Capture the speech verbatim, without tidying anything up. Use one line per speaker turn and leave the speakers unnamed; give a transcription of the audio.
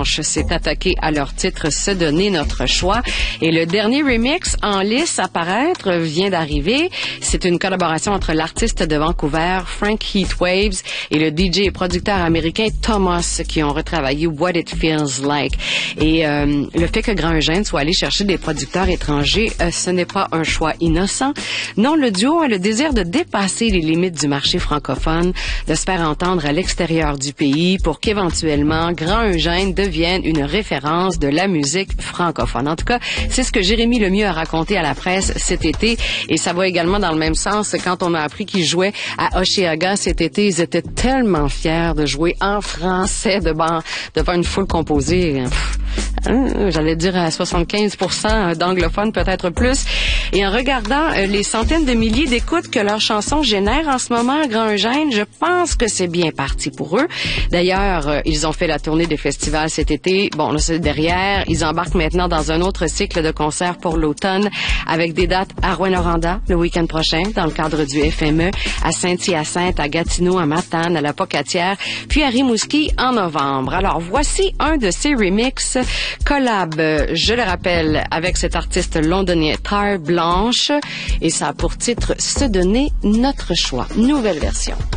Blanche s'est attaqué à leur titre Se donner notre choix. Et le dernier remix en lice à paraître vient d'arriver. C'est une collaboration entre l'artiste de Vancouver, Frank Heatwaves, et le D J et producteur américain Thomas, qui ont retravaillé What It Feels Like. Et euh, le fait que Grand Eugène soit allé chercher des producteurs étrangers, euh, ce n'est pas un choix innocent. Non, le duo a le désir de dépasser les limites du marché francophone, de se faire entendre à l'extérieur du pays pour qu'éventuellement Grand Eugène devienne une référence de la musique francophone. En tout cas, c'est ce que Jérémy Lemieux a raconté à la presse cet été, et ça va également dans le même sens. Quand on a appris qu'ils jouaient à Hochelaga cet été, ils étaient tellement fiers de jouer en français devant, devant une foule composée, pff, hein, j'allais dire à soixante-quinze pour cent d'anglophones, peut-être plus. Et en regardant euh, les centaines de milliers d'écoutes que leurs chansons génèrent en ce moment à Grand Eugène, je pense que c'est bien parti pour eux. D'ailleurs, euh, ils ont fait la tournée des festivals cet été. Bon, là, c'est derrière. Ils embarquent maintenant dans un autre cycle de concerts pour l'automne, avec des dates à Rouyn-Noranda le week-end prochain, dans le cadre du F M E, à Saint-Hyacinthe, à Gatineau, à Matane, à la Pocatière, puis à Rimouski en novembre. Alors, voici un de ces remixes collab, je le rappelle, avec cet artiste londonien Tare Blanche, et ça a pour titre Se donner notre choix. Nouvelle version.